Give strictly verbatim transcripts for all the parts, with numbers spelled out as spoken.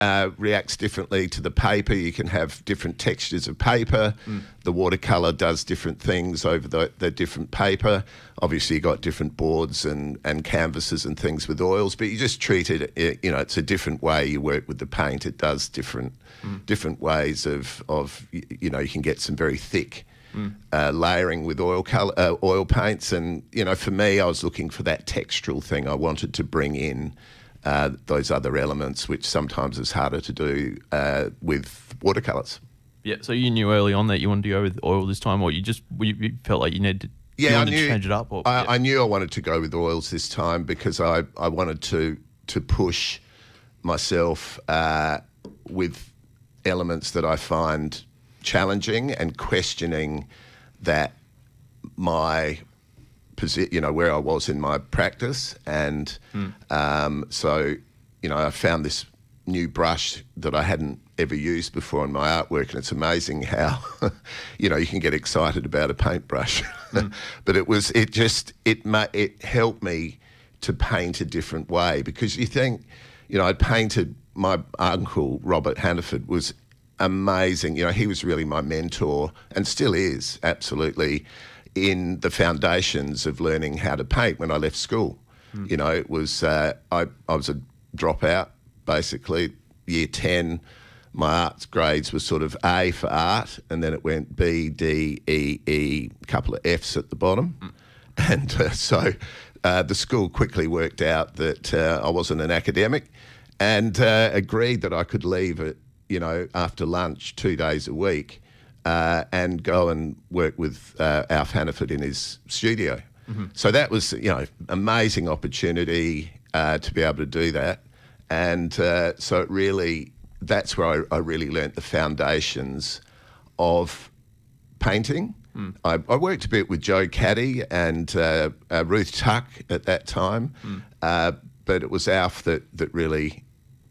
uh, reacts differently to the paper. You can have different textures of paper. Mm. The watercolour does different things over the, the different paper. Obviously, you've got different boards and, and canvases and things with oils, but you just treat it, you know, it's a different way you work with the paint. It does different mm. different ways of, of, you know, you can get some very thick Mm. Uh, layering with oil colour, uh, oil paints, and you know, for me, I was looking for that textural thing. I wanted to bring in uh, those other elements, which sometimes is harder to do uh, with watercolours. Yeah, so you knew early on that you wanted to go with oil this time, or you just you, you felt like you needed to, yeah, you I wanted knew, to change it up? Or, I, yeah. I knew I wanted to go with oils this time because I, I wanted to to push myself uh, with elements that I find challenging and questioning that my position, you know, where I was in my practice. And mm. um, so, you know, I found this new brush that I hadn't ever used before in my artwork, and it's amazing how, you know, you can get excited about a paintbrush. Mm. But it was, it just, it, ma it helped me to paint a different way, because you think, you know, I'd painted, my uncle, Robert Hannaford, was amazing. You know, he was really my mentor and still is, absolutely, in the foundations of learning how to paint when I left school. Mm. You know, it was, uh, I, I was a dropout, basically. Year ten, my arts grades were sort of A for art, and then it went B, D, E, E, a couple of Fs at the bottom. Mm. And uh, so uh, the school quickly worked out that uh, I wasn't an academic, and uh, agreed that I could leave it, you know, after lunch two days a week uh, and go and work with uh, Alf Hannaford in his studio. Mm-hmm. So that was, you know, amazing opportunity uh, to be able to do that. And uh, so it really, that's where I, I really learnt the foundations of painting. Mm. I, I worked a bit with Joe Caddy and uh, uh, Ruth Tuck at that time, mm. uh, but it was Alf that, that really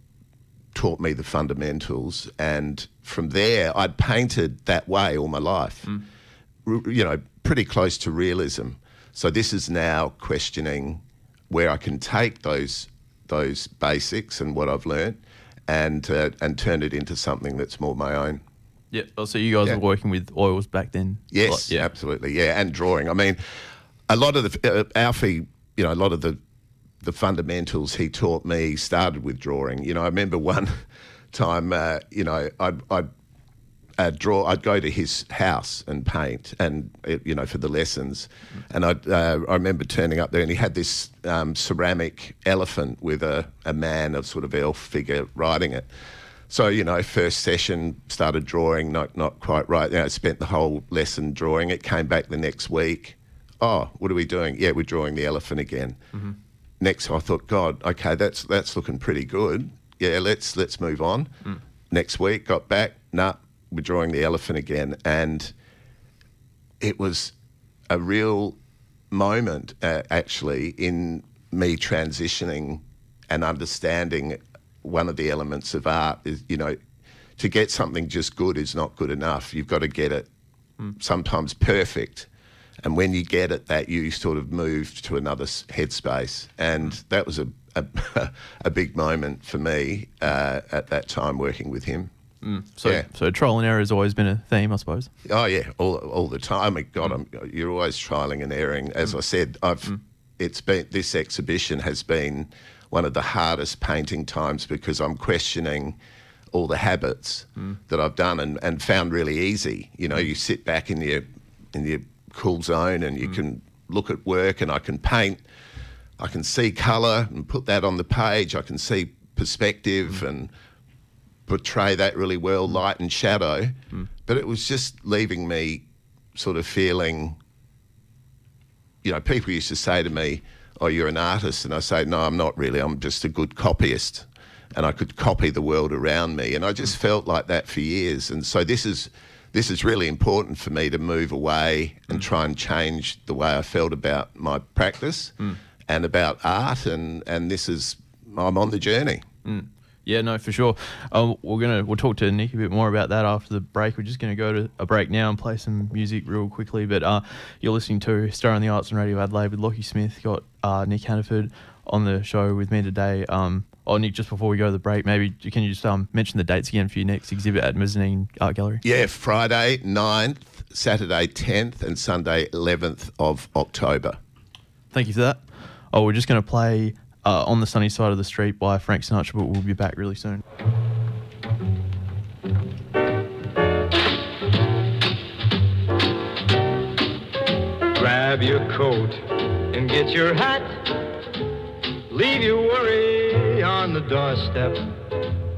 taught me the fundamentals, and from there I'd painted that way all my life, mm. you know, pretty close to realism. So this is now questioning where I can take those those basics and what I've learned and uh, and turn it into something that's more my own. Yeah, oh, so you guys yeah. were working with oils back then? Yes, like, yeah. absolutely, yeah, and drawing. I mean, a lot of the, uh, Alfie, you know, a lot of the the fundamentals he taught me started with drawing. You know, I remember one time, uh, you know, I'd, I'd uh, draw, I'd go to his house and paint, and, it, you know, for the lessons. Mm. And I'd, uh, I remember turning up there, and he had this um, ceramic elephant with a, a man, a sort of elf figure riding it. So, you know, first session, started drawing, not, not quite right. You know, I spent the whole lesson drawing it, came back the next week. Oh, what are we doing? Yeah, we're drawing the elephant again. Mm-hmm. Next, I thought, God, okay, that's that's looking pretty good. Yeah, let's let's move on. Mm. Next week, got back, nah, we're drawing the elephant again, and it was a real moment, uh, actually, in me transitioning and understanding one of the elements of art is, you know, to get something just good is not good enough. You've got to get it mm. sometimes perfect. And when you get it, that you sort of move to another headspace. And that was a, a, a big moment for me uh, at that time working with him. Mm. So, yeah. so trial and error has always been a theme, I suppose? Oh, yeah, all, all the time. I mean, God, mm. I'm, you're always trialling and erroring. As mm. I said, I've, mm. it's been, this exhibition has been one of the hardest painting times because I'm questioning all the habits mm. that I've done and, and found really easy. You know, you sit back in your in your cool zone and you mm. can look at work, and I can paint, I can see colour and put that on the page, I can see perspective mm. and portray that really well, light and shadow, mm. but it was just leaving me sort of feeling, you know, people used to say to me, oh, you're an artist, and I say, no, I'm not really, I'm just a good copyist, and I could copy the world around me, and I just mm. felt like that for years. And so this is This is really important for me to move away and mm. try and change the way I felt about my practice mm. and about art, and, and this is, I'm on the journey. Mm. Yeah, no, for sure. Um, we're gonna we'll talk to Nick a bit more about that after the break. We're just gonna go to a break now and play some music real quickly. But uh, you're listening to Star in the Arts on Radio Adelaide with Lockie Smith. Got uh, Nick Hannaford on the show with me today. Um, Oh, Nick, just before we go to the break, maybe can you just um, mention the dates again for your next exhibit at Mezzanine Art Gallery? Yeah, Friday ninth, Saturday tenth and Sunday eleventh of October. Thank you for that. Oh, we're just going to play uh, On the Sunny Side of the Street by Frank Sinatra, but we'll be back really soon. Grab your coat and get your hat. Leave your worry on the doorstep.